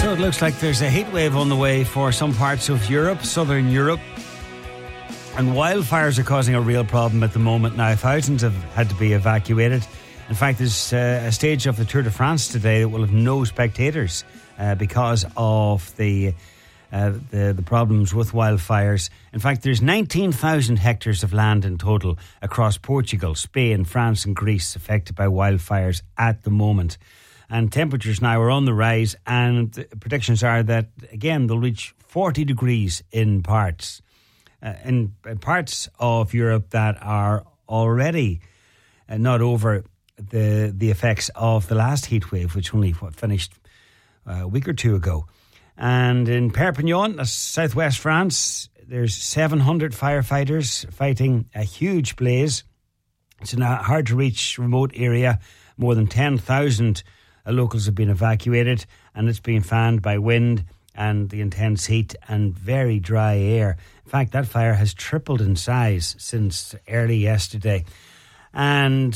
So it looks like there's a heat wave on the way for some parts of Europe, southern Europe. And wildfires are causing a real problem at the moment now. Thousands have had to be evacuated. In fact, there's a stage of the Tour de France today that will have no spectators because of the problems with wildfires. In fact, there's 19,000 hectares of land in total across Portugal, Spain, France and Greece affected by wildfires at the moment. And temperatures now are on the rise, and predictions are that, again, they'll reach 40 degrees in parts. In parts of Europe that are already not over the effects of the last heat wave, which only finished a week or two ago. And in Perpignan, southwest France, there's 700 firefighters fighting a huge blaze. It's in a hard-to-reach remote area. More than 10,000 locals have been evacuated, and it's being fanned by wind and the intense heat and very dry air. In fact, that fire has tripled in size since early yesterday. And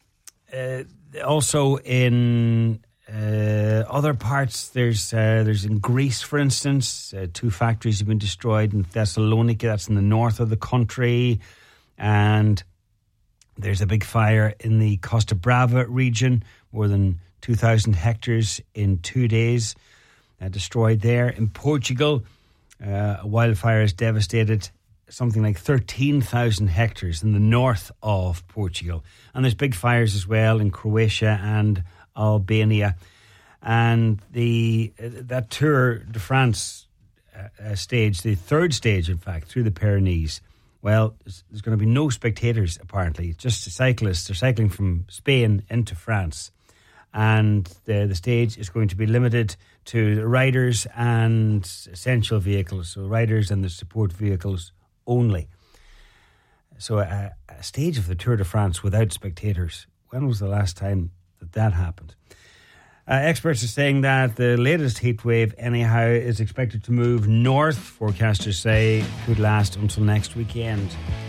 also in other parts, there's in Greece, for instance, 2 factories have been destroyed in Thessalonica, that's in the north of the country. And there's a big fire in the Costa Brava region, more than 2,000 hectares in 2 days destroyed there. In Portugal, a wildfire has devastated something like 13,000 hectares in the north of Portugal. And there's big fires as well in Croatia and Albania. And that Tour de France stage, the third stage, in fact, through the Pyrenees, well, there's going to be no spectators, apparently. Just cyclists. They're cycling from Spain into France. And the stage is going to be limited to riders and essential vehicles, so riders and the support vehicles only. So a stage of the Tour de France without spectators. When was the last time that happened? Experts are saying that the latest heat wave, anyhow, is expected to move north. Forecasters say it could last until next weekend.